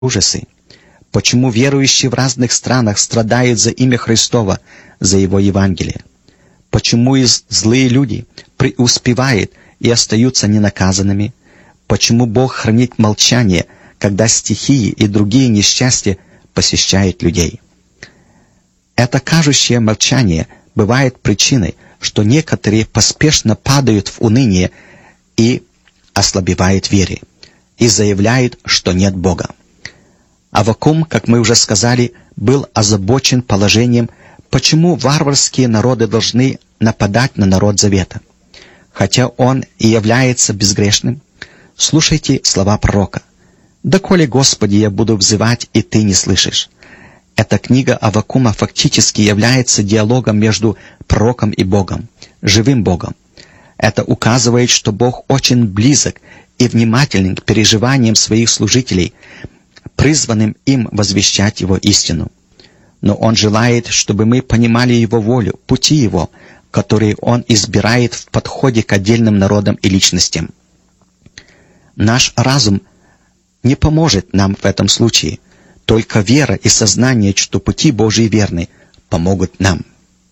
ужасы? Почему верующие в разных странах страдают за имя Христово, за Его Евангелие? Почему злые люди преуспевают и остаются ненаказанными? Почему Бог хранит молчание, когда стихии и другие несчастья посещают людей? Это кажущее молчание бывает причиной, что некоторые поспешно падают в уныние и ослабевают в вере, и заявляют, что нет Бога. Аввакум, как мы уже сказали, был озабочен положением, почему варварские народы должны нападать на народ Завета. Хотя он и является безгрешным, слушайте слова пророка. «Доколе, Господи, я буду взывать, и Ты не слышишь». Эта книга Аввакума фактически является диалогом между пророком и Богом, живым Богом. Это указывает, что Бог очень близок и внимателен к переживаниям своих служителей, призванным им возвещать Его истину. Но Он желает, чтобы мы понимали Его волю, пути Его, которые Он избирает в подходе к отдельным народам и личностям. Наш разум не поможет нам в этом случае. Только вера и сознание, что пути Божьи верны, помогут нам.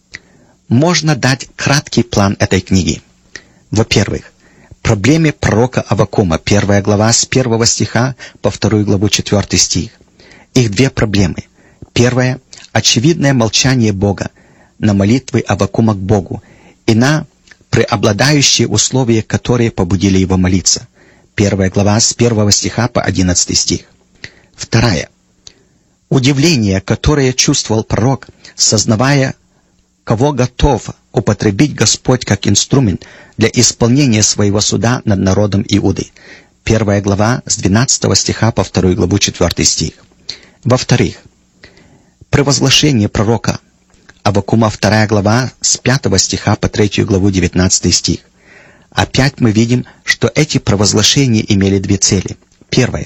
Можно дать краткий план этой книги. Во-первых, проблеме пророка Аввакума, 1 глава с 1 стиха по 2 главу 4 стих. Их две проблемы. Первая — очевидное молчание Бога на молитвы Аввакума к Богу и на преобладающие условия, которые побудили его молиться. 1 глава с 1 стиха по 11 стих. Вторая — удивление, которое чувствовал пророк, сознавая, кого готов употребить Господь как инструмент для исполнения своего суда над народом Иуды. 1 глава с 12 стиха по 2 главу 4 стих. Во-вторых, превозглашение пророка Аввакума, 2 глава с 5 стиха по 3 главу 19 стих. Опять мы видим, что эти провозглашения имели две цели. Первое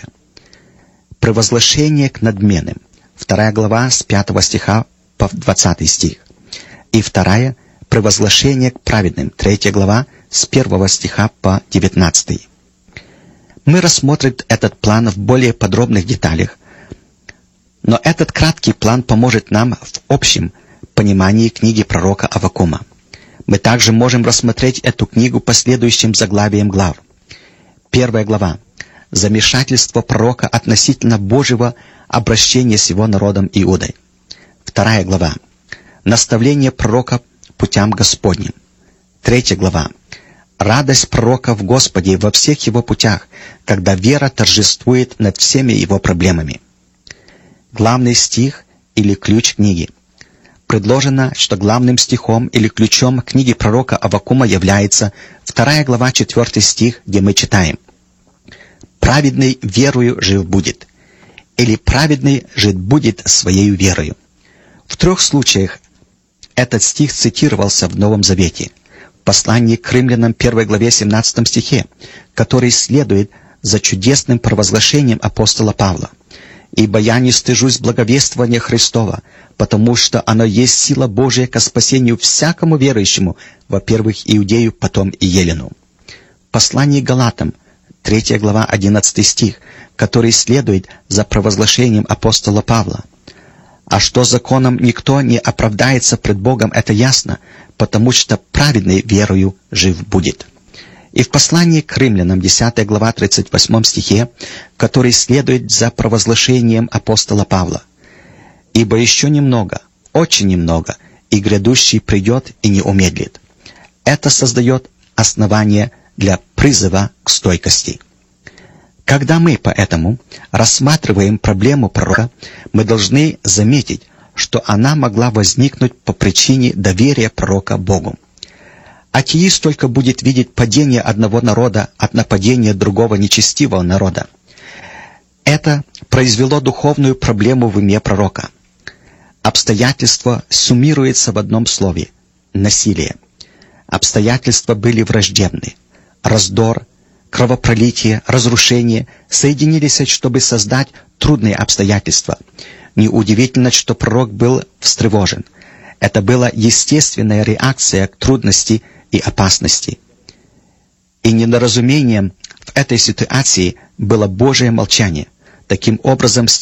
— превозглашение к надменным. 2 глава с 5 стиха по 20 стих. И вторая — превозглашение к праведным. 3 глава с 1 стиха по 19. Мы рассмотрим этот план в более подробных деталях, но этот краткий план поможет нам в общем понимании книги пророка Аввакума. Мы также можем рассмотреть эту книгу по следующим заглавиям глав. 1 глава — замешательство пророка относительно Божьего обращения с его народом Иудой. 2 глава — наставление пророка путям Господним. 3 глава — радость пророка в Господе во всех его путях, когда вера торжествует над всеми его проблемами. Главный стих или ключ книги. Предложено, что главным стихом или ключом книги пророка Аввакума является 2 глава 4 стих, где мы читаем: «Праведный верою жив будет», или «Праведный жить будет своею верою». В 3 случаях этот стих цитировался в Новом Завете. В послании к римлянам 1 главе 17 стихе, который следует за чудесным провозглашением апостола Павла: «Ибо я не стыжусь благовествования Христова, потому что оно есть сила Божия ко спасению всякому верующему, во-первых, иудею, потом и елену». Послание к Галатам, 3 глава 11 стих, который следует за провозглашением апостола Павла: «А что законом никто не оправдается пред Богом, это ясно, потому что праведный верою жив будет». И в послании к римлянам, 10 глава 38 стихе, который следует за провозглашением апостола Павла: «Ибо еще немного, очень немного, и грядущий придет и не умедлит». Это создает основание для призыва к стойкости. Когда мы поэтому рассматриваем проблему пророка, мы должны заметить, что она могла возникнуть по причине доверия пророка Богу. Атеист только будет видеть падение одного народа от нападения другого нечестивого народа. Это произвело духовную проблему в уме пророка. Обстоятельства суммируются в одном слове — насилие. Обстоятельства были враждебны. Раздор, кровопролитие, разрушение соединились, чтобы создать трудные обстоятельства. Неудивительно, что пророк был встревожен. Это была естественная реакция к трудности и опасности. И недоразумением в этой ситуации было Божие молчание. Таким образом,